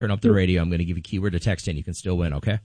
Turn up the radio. I'm going to give you a keyword to text in. You can still win, okay?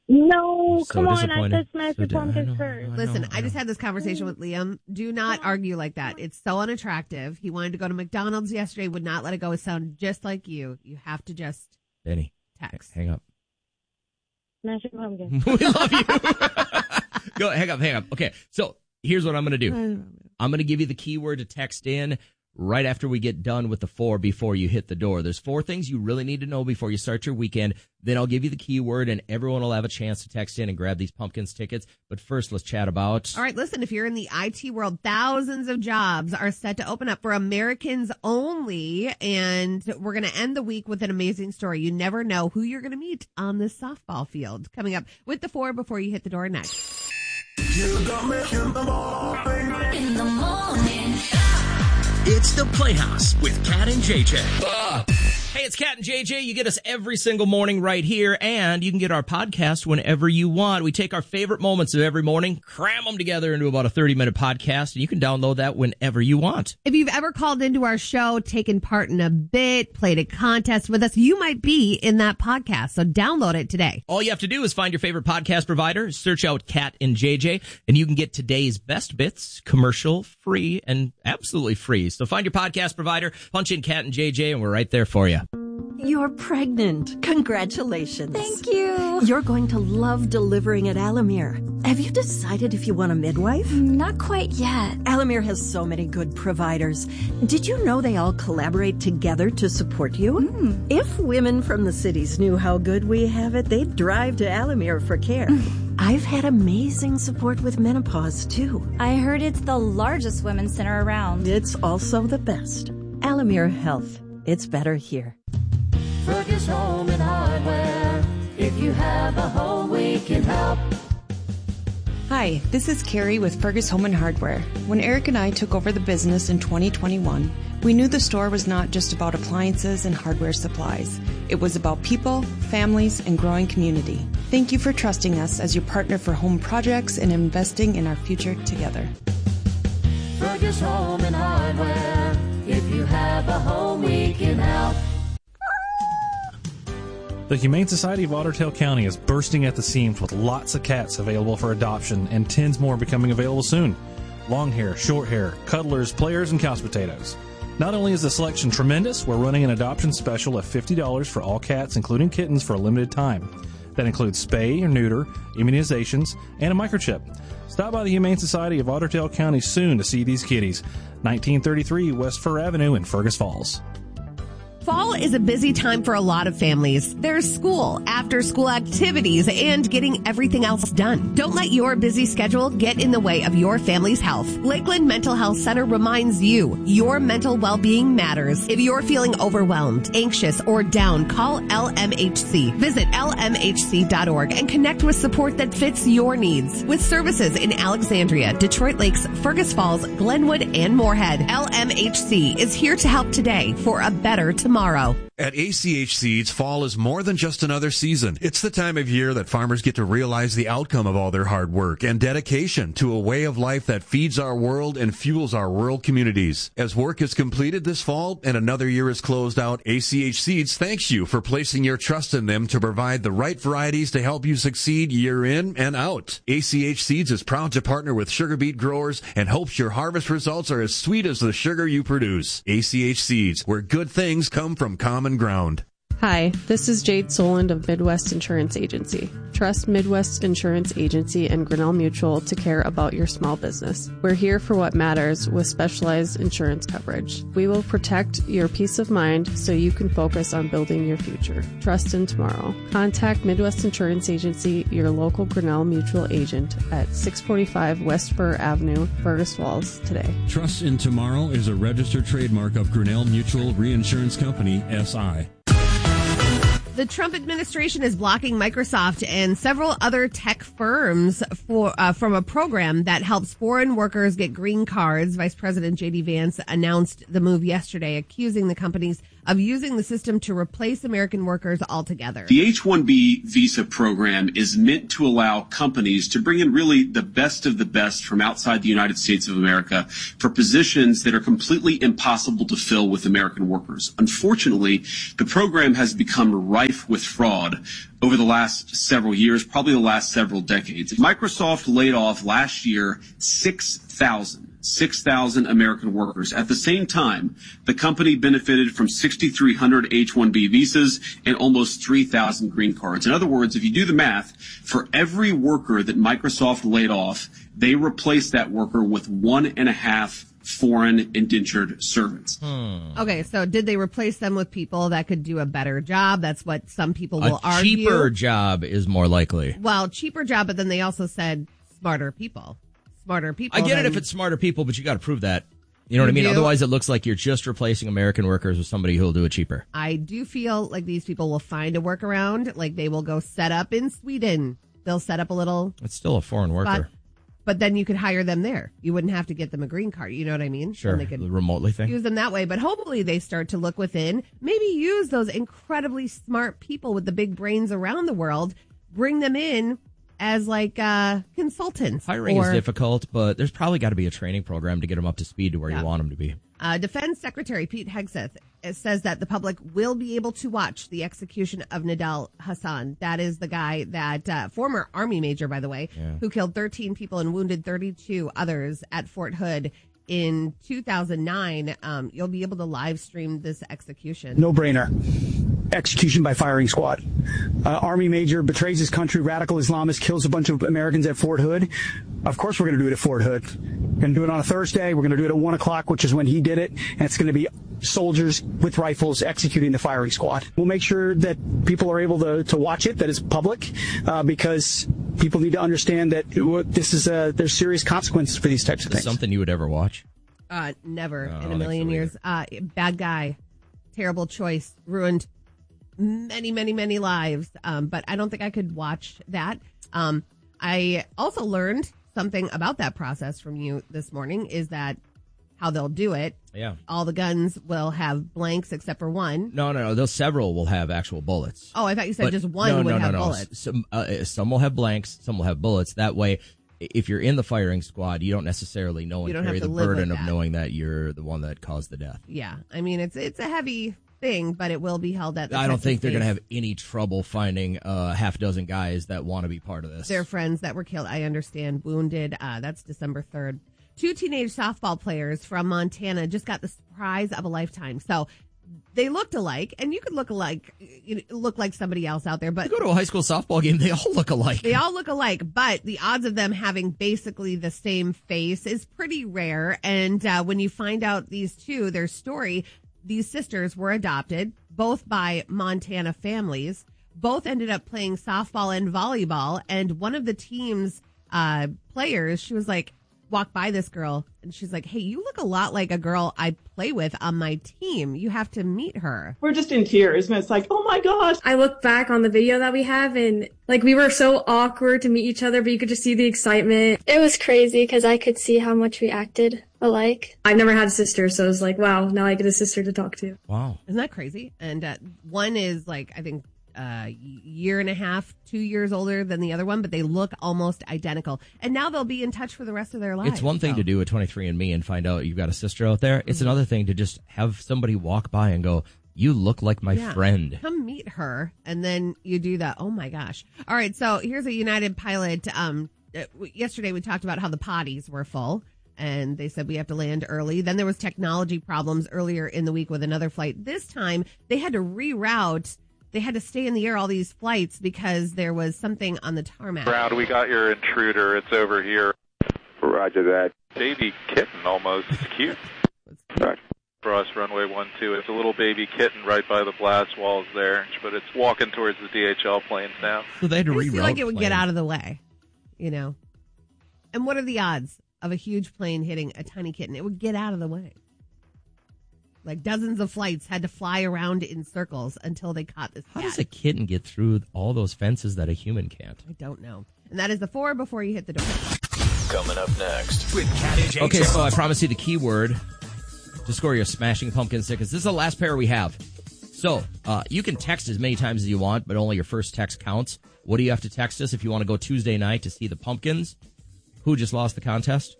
No, So come on. I disappointed. just smashed your pumpkin first. Listen, I just had this conversation with Liam. Do not argue like that. It's so unattractive. He wanted to go to McDonald's yesterday, would not let it go. It sounded just like you. You have to just Benny, text. hang up. Smash your pumpkin. We love you. Go, hang up. Okay, so here's what I'm going to do. I'm going to give you the keyword to text in right after we get done with the 4 before you hit the door. There's 4 things you really need to know before you start your weekend. Then I'll give you the keyword, and everyone will have a chance to text in and grab these Pumpkins tickets. But first, let's chat about... All right, listen, if you're in the IT world, thousands of jobs are set to open up for Americans only, and we're going to end the week with an amazing story. You never know who you're going to meet on this softball field. Coming up with the 4 before you hit the door next. You got me in the morning. In the morning. It's The Playhouse with Cat and JJ. Hey, it's Cat and JJ. You get us every single morning right here, and you can get our podcast whenever you want. We take our favorite moments of every morning, cram them together into about a 30-minute podcast, and you can download that whenever you want. If you've ever called into our show, taken part in a bit, played a contest with us, you might be in that podcast. So download it today. All you have to do is find your favorite podcast provider, search out Cat and JJ, and you can get today's best bits commercial-free and absolutely free. So find your podcast provider, punch in Cat and JJ, and we're right there for you. You're pregnant. Congratulations. Thank you. You're going to love delivering at Alamere. Have you decided if you want a midwife? Not quite yet. Alamere has so many good providers. Did you know they all collaborate together to support you? If women from the cities knew how good we have it, they'd drive to Alamere for care. I've had amazing support with menopause, too. I heard it's the largest women's center around. It's also the best. Alamere Health. It's better here. Fergus Home and Hardware. If you have a home, we can help. Hi, this is Carrie with Fergus Home and Hardware. When Eric and I took over the business in 2021, we knew the store was not just about appliances and hardware supplies. It was about people, families, and growing community. Thank you for trusting us as your partner for home projects and investing in our future together. Fergus Home and Hardware. If you have a home, we can help. The Humane Society of Otter Tail County is bursting at the seams with lots of cats available for adoption and tens more becoming available soon. Long hair, short hair, cuddlers, players, and couch potatoes. Not only is the selection tremendous, we're running an adoption special of $50 for all cats, including kittens, for a limited time. That includes spay or neuter, immunizations, and a microchip. Stop by the Humane Society of Otter Tail County soon to see these kitties. 1933 West Fur Avenue in Fergus Falls. Fall is a busy time for a lot of families. There's school, after-school activities, and getting everything else done. Don't let your busy schedule get in the way of your family's health. Lakeland Mental Health Center reminds you, your mental well-being matters. If you're feeling overwhelmed, anxious, or down, call LMHC. Visit lmhc.org and connect with support that fits your needs. With services in Alexandria, Detroit Lakes, Fergus Falls, Glenwood, and Moorhead, LMHC is here to help today for a better tomorrow. At ACH Seeds, fall is more than just another season. It's the time of year that farmers get to realize the outcome of all their hard work and dedication to a way of life that feeds our world and fuels our rural communities. As work is completed this fall and another year is closed out, ACH Seeds thanks you for placing your trust in them to provide the right varieties to help you succeed year in and out. ACH Seeds is proud to partner with sugar beet growers and hopes your harvest results are as sweet as the sugar you produce. ACH Seeds, where good things come from common ground. Hi, this is Jade Soland of Midwest Insurance Agency. Trust Midwest Insurance Agency and Grinnell Mutual to care about your small business. We're here for what matters with specialized insurance coverage. We will protect your peace of mind so you can focus on building your future. Trust in tomorrow. Contact Midwest Insurance Agency, your local Grinnell Mutual agent at 645 West Fur Avenue, Fergus Falls today. Trust in Tomorrow is a registered trademark of Grinnell Mutual Reinsurance Company, SI. The Trump administration is blocking Microsoft and several other tech firms from a program that helps foreign workers get green cards. Vice President J.D. Vance announced the move yesterday, accusing the companies of using the system to replace American workers altogether. The H-1B visa program is meant to allow companies to bring in really the best of the best from outside the United States of America for positions that are completely impossible to fill with American workers. Unfortunately, the program has become rife with fraud over the last several years, probably the last several decades. Microsoft laid off last year 6,000 American workers. At the same time, the company benefited from 6,300 H-1B visas and almost 3,000 green cards. In other words, if you do the math, for every worker that Microsoft laid off, they replaced that worker with 1.5 foreign indentured servants. Okay, so did they replace them with people that could do a better job? That's what some people will argue. A cheaper job is more likely. Well, cheaper job, but then they also said smarter people. Smarter people. I get it if it's smarter people, but you got to prove that. You know what I mean? do? Otherwise, it looks like you're just replacing American workers with somebody who'll do it cheaper. I do feel like these people will find a workaround. Like they will go set up in Sweden. They'll set up a little... It's still a foreign worker. But then you could hire them there. You wouldn't have to get them a green card. You know what I mean? Sure, And they could the remotely thing. use them that way. But hopefully they start to look within. Maybe use those incredibly smart people with the big brains around the world. Bring them in as like consultants. Hiring is difficult, but there's probably got to be a training program to get them up to speed to where you want them to be. Defense Secretary Pete Hegseth says that the public will be able to watch the execution of Nidal Hassan. That is the guy that, former Army major, by the way, who killed 13 people and wounded 32 others at Fort Hood in 2009. You'll be able to live stream this execution. No brainer. Execution by firing squad. Army major betrays his country, radical Islamist, kills a bunch of Americans at Fort Hood. Of course we're going to do it at Fort Hood. We're going to do it on a Thursday. We're going to do it at 1 o'clock, which is when he did it. And it's going to be soldiers with rifles executing the firing squad. We'll make sure that people are able to watch it, that it's public, because people need to understand that this is there's serious consequences for these types of things. Something you would ever watch? Never in a million years. Bad guy. Terrible choice. Ruined many, many, many lives. But I don't think I could watch that. I also learned something about that process from you this morning, is that how they'll do it. Yeah. All the guns will have blanks except for one. No. Those several will have actual bullets. Oh, I thought you said just one would have bullets. Some will have blanks, some will have bullets. That way, if you're in the firing squad, you don't necessarily know and carry the burden of knowing that you're the one that caused the death. Yeah. I mean, it's a heavy thing, but it will be held at the I don't think they're going to have any trouble finding half a dozen guys that want to be part of this. Their friends that were killed, I understand, wounded. That's December 3rd. 2 teenage softball players from Montana just got the surprise of a lifetime. So they looked alike, and you could look like somebody else out there. But you go to a high school softball game, they all look alike. They all look alike, but the odds of them having basically the same face is pretty rare. And when you find out these two, their story, these sisters were adopted, both by Montana families. Both ended up playing softball and volleyball, and one of the team's players, she was like, walked by this girl, and she's like, hey, you look a lot like a girl I play with on my team. You have to meet her. We're just in tears, and it's like, oh my gosh. I look back on the video that we have, and like we were so awkward to meet each other, but you could just see the excitement. It was crazy because I could see how much we acted alike. I've never had a sister, so it was like, wow, now I get a sister to talk to. Wow. Isn't that crazy? And one is like, I think, year and a half, 2 years older than the other one, but they look almost identical. And now they'll be in touch for the rest of their lives. It's one thing to do a 23andMe and find out you've got a sister out there. It's another thing to just have somebody walk by and go, you look like my friend. Come meet her. And then you do that. Oh my gosh. All right. So here's a United pilot. Yesterday we talked about how the potties were full, and they said we have to land early. Then there was technology problems earlier in the week with another flight. This time they had to reroute. They had to stay in the air, all these flights, because there was something on the tarmac. Brown, we got your intruder. It's over here. Roger that. Baby kitten almost. It's cute. Right. Cross runway 12. It's a little baby kitten right by the blast walls there, but it's walking towards the DHL planes now. So they had to reroute. I feel like it would get out of the way, you know. And what are the odds of a huge plane hitting a tiny kitten? It would get out of the way. Like dozens of flights had to fly around in circles until they caught this cat. How does a kitten get through all those fences that a human can't? I don't know. And that is the 4 before you hit the door. Coming up next with Cat and Jay. Okay, so I promised you the keyword to score your Smashing Pumpkins tickets. This is the last pair we have. So you can text as many times as you want, but only your first text counts. What do you have to text us if you want to go Tuesday night to see the Pumpkins? Who just lost the contest?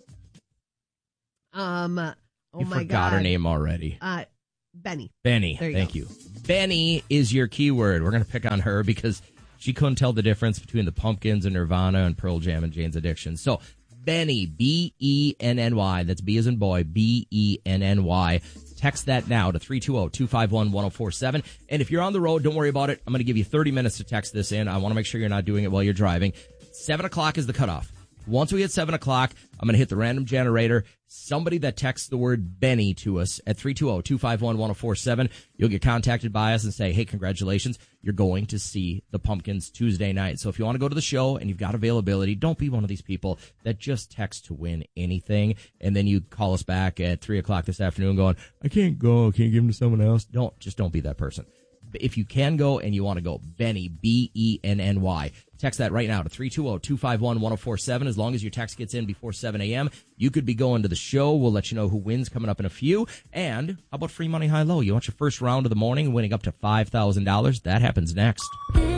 Oh you my forgot God. her name already. Benny. Benny. Thank you. Benny is your keyword. We're going to pick on her because she couldn't tell the difference between the Pumpkins and Nirvana and Pearl Jam and Jane's Addiction. So Benny, Benny. That's B as in boy, Benny. Text that now to 320-251-1047. And if you're on the road, don't worry about it. I'm going to give you 30 minutes to text this in. I want to make sure you're not doing it while you're driving. 7 o'clock is the cutoff. Once we hit 7 o'clock, I'm going to hit the random generator. Somebody that texts the word Benny to us at 320-251-1047, you'll get contacted by us and say, hey, congratulations, you're going to see the Pumpkins Tuesday night. So if you want to go to the show and you've got availability, don't be one of these people that just text to win anything, and then you call us back at 3 o'clock this afternoon going, I can't go, I can't give them to someone else. Don't be that person. If you can go and you want to go, Benny, Benny. Text that right now to 320-251-1047. As long as your text gets in before 7 a.m., you could be going to the show. We'll let you know who wins coming up in a few. And how about free money high-low? You want your first round of the morning winning up to $5,000? That happens next.